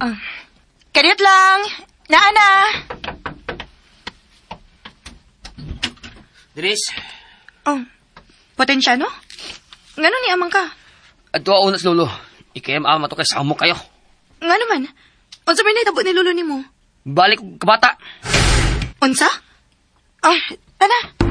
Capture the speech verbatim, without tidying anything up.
Ah. Kadiyot lang. Naana. Dres. Oh. Potensya, no? Ngano ni amang ka? Adto unas lolo. Ikayam ama to kay samo kayo. Nga naman. Unsa may naitabo ni lolo nimo? Balik ko kabata. Unsa? Ah, tana.